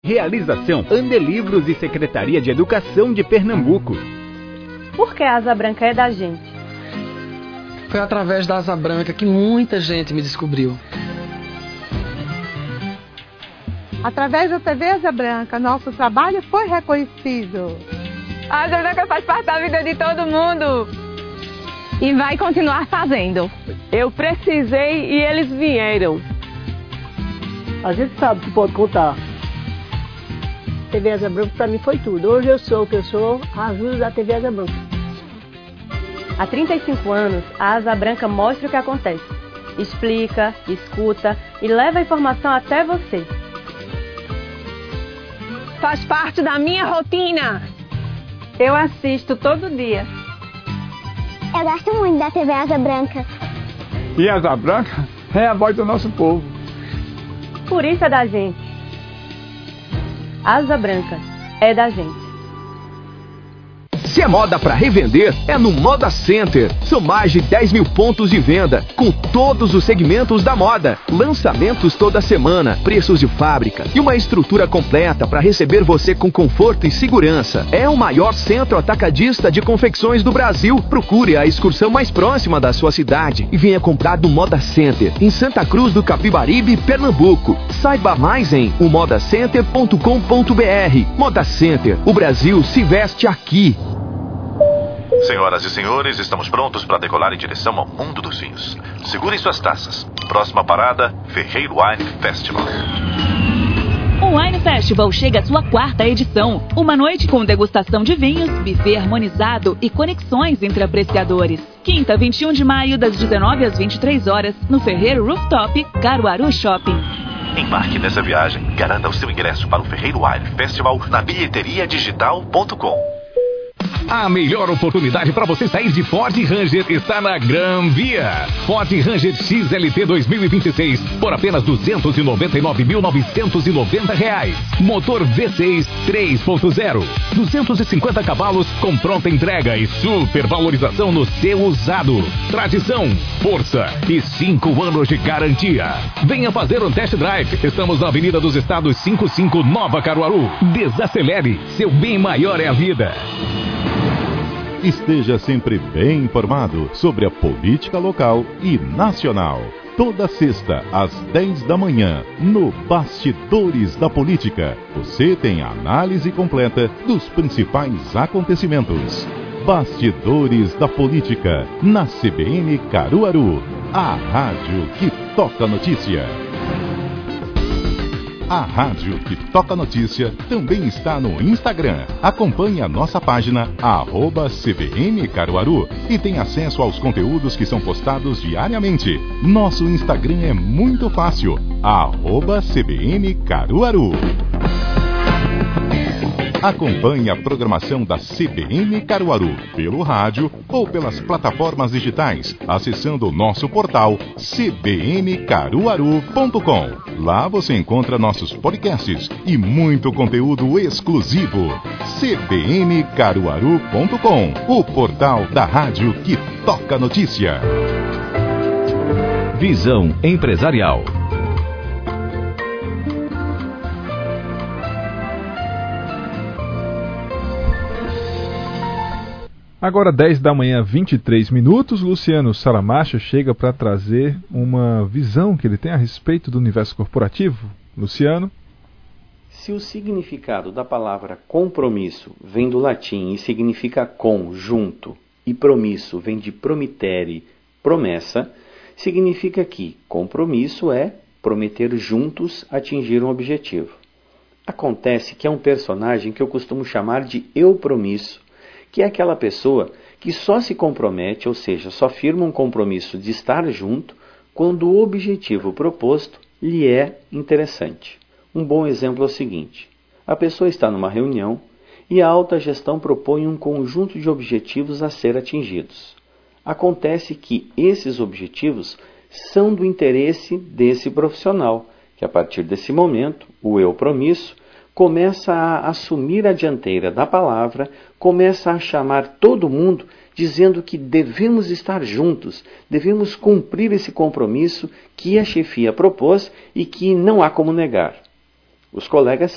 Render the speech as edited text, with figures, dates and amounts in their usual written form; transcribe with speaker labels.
Speaker 1: Realização Andelivros e Secretaria de Educação de Pernambuco.
Speaker 2: Por que a Asa Branca é da gente?
Speaker 3: Foi através da Asa Branca que muita gente me descobriu.
Speaker 4: Através da TV Asa Branca, nosso trabalho foi reconhecido.
Speaker 5: A Asa Branca faz parte da vida de todo mundo. E vai continuar fazendo.
Speaker 6: Eu precisei e eles vieram.
Speaker 7: A gente sabe que pode contar. TV Asa Branca para mim foi tudo. Hoje eu sou o que eu sou, a ajuda da TV Asa Branca.
Speaker 2: Há 35 anos, a Asa Branca mostra o que acontece. Explica, escuta e leva a informação até você.
Speaker 5: Faz parte da minha rotina.
Speaker 2: Eu assisto todo dia.
Speaker 8: Eu gosto muito da TV Asa Branca.
Speaker 9: E a Asa Branca é a voz do nosso povo.
Speaker 2: Por isso é da gente. Asa Branca é da gente.
Speaker 1: Se é moda para revender, é no Moda Center. São mais de 10 mil pontos de venda, com todos os segmentos da moda. Lançamentos toda semana, preços de fábrica e uma estrutura completa para receber você com conforto e segurança. É o maior centro atacadista de confecções do Brasil. Procure a excursão mais próxima da sua cidade e venha comprar do Moda Center, em Santa Cruz do Capibaribe, Pernambuco. Saiba mais em umodacenter.com.br. Moda Center, o Brasil se veste aqui.
Speaker 10: Senhoras e senhores, estamos prontos para decolar em direção ao mundo dos vinhos. Segurem suas taças. Próxima parada, Ferreiro Wine Festival.
Speaker 11: O Wine Festival chega à sua 4ª edição. Uma noite com degustação de vinhos, buffet harmonizado e conexões entre apreciadores. Quinta, 21 de maio, das 19 às 23 horas, no Ferreiro Rooftop, Caruaru Shopping.
Speaker 10: Embarque nessa viagem e garanta o seu ingresso para o Ferreiro Wine Festival na bilheteriadigital.com.
Speaker 12: A melhor oportunidade para você sair de Ford Ranger está na Gran Via. Ford Ranger XLT 2026 por apenas R$ 299.990. Motor V6 3.0. 250 cavalos com pronta entrega e super valorização no seu usado. Tradição, força e 5 anos de garantia. Venha fazer um test drive. Estamos na Avenida dos Estados 55, Nova Caruaru. Desacelere. Seu bem maior é a vida.
Speaker 13: Esteja sempre bem informado sobre a política local e nacional. Toda sexta, às 10 da manhã, no Bastidores da Política, você tem a análise completa dos principais acontecimentos. Bastidores da Política, na CBN Caruaru, a rádio que toca notícia. A rádio que toca notícia também está no Instagram. Acompanhe a nossa página @CBN Caruaru e tem acesso aos conteúdos que são postados diariamente. Nosso Instagram é muito fácil, @CBN Caruaru. Acompanhe a programação da CBN Caruaru pelo rádio ou pelas plataformas digitais, acessando o nosso portal cbncaruaru.com. Lá você encontra nossos podcasts e muito conteúdo exclusivo. cbncaruaru.com, o portal da rádio que toca notícia.
Speaker 14: Visão empresarial.
Speaker 15: Agora 10 da manhã, 23 minutos, Luciano Salamacho chega para trazer uma visão que ele tem a respeito do universo corporativo. Luciano?
Speaker 16: Se o significado da palavra compromisso vem do latim e significa com, junto, e promisso vem de promittere, promessa, significa que compromisso é prometer juntos atingir um objetivo. Acontece que é um personagem que eu costumo chamar de eu promisso, que é aquela pessoa que só se compromete, ou seja, só firma um compromisso de estar junto, quando o objetivo proposto lhe é interessante. Um bom exemplo é o seguinte: a pessoa está numa reunião e a alta gestão propõe um conjunto de objetivos a ser atingidos. Acontece que esses objetivos são do interesse desse profissional, que a partir desse momento, o eu promisso, começa a assumir a dianteira da palavra, começa a chamar todo mundo, dizendo que devemos estar juntos, devemos cumprir esse compromisso que a chefia propôs e que não há como negar. Os colegas